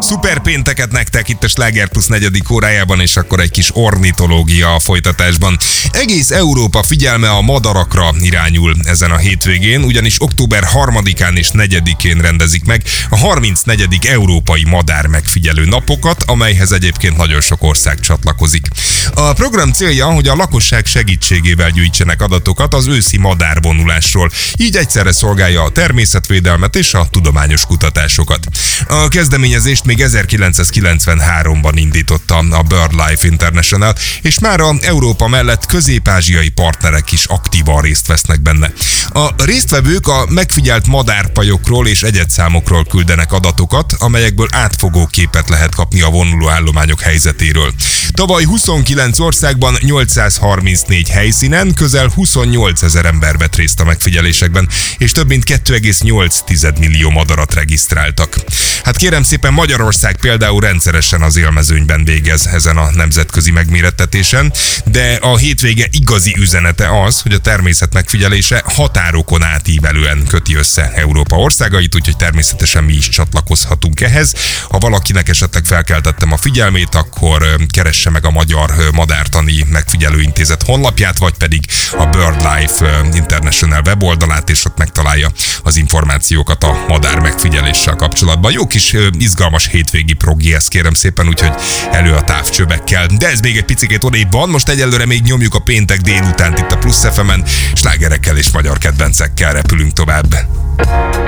Szuper pénteket nektek itt a Sláger Plus 4. órájában, és akkor egy kis ornitológia a folytatásban. Egész Európa figyelme a madarakra irányul ezen a hétvégén, ugyanis október 3-án és 4-én rendezik meg a 34. Európai Madár Megfigyelő Napokat, amelyhez egyébként nagyon sok ország csatlakozik. A program célja, hogy a lakosság segítségével gyűjtsenek adatokat az őszi madárvonulásról, így egyszerre szolgálja a természetvédelmet és a tudományos kutatásokat. A kezdeményezést még 1993-ban indította a BirdLife International, és már a Európa mellett közép-ázsiai partnerek is aktívan részt vesznek benne. A résztvevők a megfigyelt madárfajokról és egyedszámokról küldenek adatokat, amelyekből átfogó képet lehet kapni a vonulóállományok helyzetéről. Tavaly 29 országban 834 helyszínen közel 28 000 ember vett részt a megfigyelésekben, és több mint 2,8 millió madarat regisztráltak. Hát kérem szépen, Magyarország például rendszeresen az élmezőnyben végez ezen a nemzetközi megmérettetésen, de a hétvége igazi üzenete az, hogy a természet megfigyelése határokon átívelően köti össze Európa országait, úgyhogy természetesen mi is csatlakozhatunk ehhez. Ha valakinek esetleg felkeltettem a figyelmét, akkor keresse meg a Magyar Madártani Megfigyelőintézet honlapját, vagy pedig a BirdLife International weboldalát, és ott megtalálja az információkat a madár megfigyeléssel kapcsolatban. Jó kis izgalmas hétvégi progi, ezt kérem szépen, úgyhogy elő a távcsövekkel. De ez még egy picikét odébb van, most egyelőre még nyomjuk a péntek délutánt itt a Plus FM-en, slágerekkel és magyar kedvencekkel repülünk tovább.